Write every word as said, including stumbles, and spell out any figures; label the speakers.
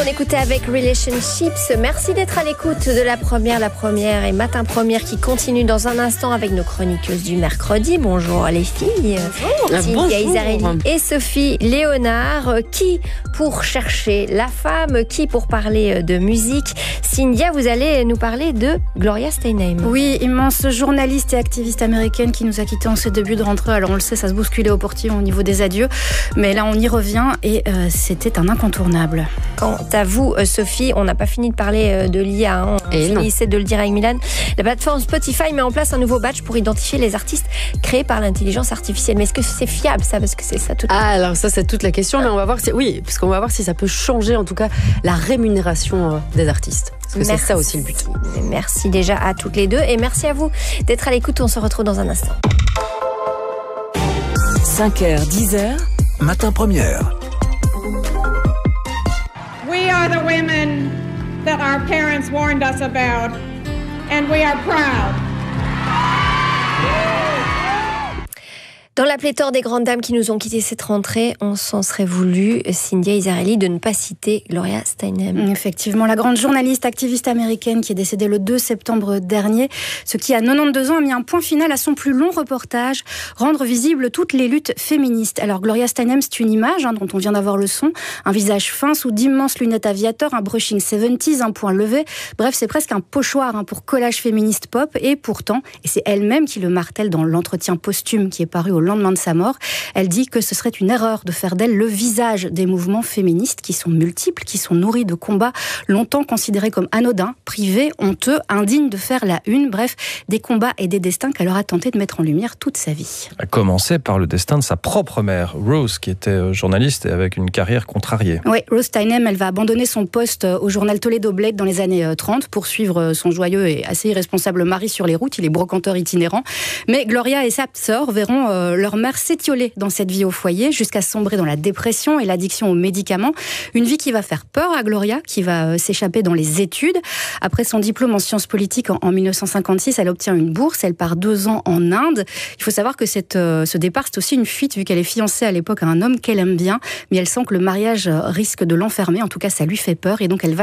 Speaker 1: On écoutait avec Relationships. Merci d'être à l'écoute de la première, la première et matin première qui continue dans un instant avec nos chroniqueuses du mercredi. Bonjour les filles.
Speaker 2: Bonjour.
Speaker 1: Cynthia Isarelli et Sophie Léonard. Qui pour chercher la femme, qui pour parler de musique. Cynthia, vous allez nous parler de Gloria Steinem.
Speaker 3: Oui, immense journaliste et activiste américaine qui nous a quittés en ce début de rentrée. Alors on le sait, ça se bousculait au portillon au niveau des adieux. Mais là on y revient et euh, c'était un incontournable.
Speaker 1: Quant à vous, Sophie, on n'a pas fini de parler de l'I A. Hein. On finissait de le dire avec Milan. La plateforme Spotify met en place un nouveau badge pour identifier les artistes créés par l'intelligence artificielle. Mais est-ce que c'est fiable ça? Parce que c'est ça tout.
Speaker 2: Ah, alors ça c'est toute la question. Mais on va voir si oui, parce qu'on va voir si ça peut changer en tout cas la rémunération des artistes. Parce que c'est ça aussi le but.
Speaker 1: Merci déjà à toutes les deux et merci à vous d'être à l'écoute. On se retrouve dans un instant.
Speaker 4: cinq heures, dix heures.
Speaker 5: Matin première.
Speaker 6: We are the women that our parents warned us about, and we are proud.
Speaker 1: Dans la pléthore des grandes dames qui nous ont quitté cette rentrée, on s'en serait voulu, Cynthia Isarelli, de ne pas citer Gloria Steinem.
Speaker 3: Effectivement, la grande journaliste activiste américaine qui est décédée le deux septembre dernier, ce qui, à quatre-vingt-douze ans, a mis un point final à son plus long reportage, rendre visibles toutes les luttes féministes. Alors, Gloria Steinem, c'est une image hein, dont on vient d'avoir le son, un visage fin sous d'immenses lunettes aviator, un brushing soixante-dix, un poing levé. Bref, c'est presque un pochoir hein, pour collage féministe pop. Et pourtant, et c'est elle-même qui le martèle dans l'entretien posthume qui est paru au lendemain de sa mort, elle dit que ce serait une erreur de faire d'elle le visage des mouvements féministes qui sont multiples, qui sont nourris de combats longtemps considérés comme anodins, privés, honteux, indignes de faire la une, bref, des combats et des destins qu'elle aura tenté de mettre en lumière toute sa vie.
Speaker 7: A commencé par le destin de sa propre mère, Rose, qui était journaliste et avec une carrière contrariée.
Speaker 3: Oui, Rose Steinem, elle va abandonner son poste au journal Toledo Blade dans les années trente pour suivre son joyeux et assez irresponsable mari sur les routes. Il est brocanteur itinérant. Mais Gloria et sa sœur verront euh, leur mère s'étioler dans cette vie au foyer jusqu'à sombrer dans la dépression et l'addiction aux médicaments. Une vie qui va faire peur à Gloria, qui va s'échapper dans les études. Après son diplôme en sciences politiques en, en dix-neuf cent cinquante-six, elle obtient une bourse. Elle part deux ans en Inde. Il faut savoir que cette, euh, ce départ, c'est aussi une fuite vu qu'elle est fiancée à l'époque à un homme qu'elle aime bien. Mais elle sent que le mariage risque de l'enfermer. En tout cas, ça lui fait peur et donc elle va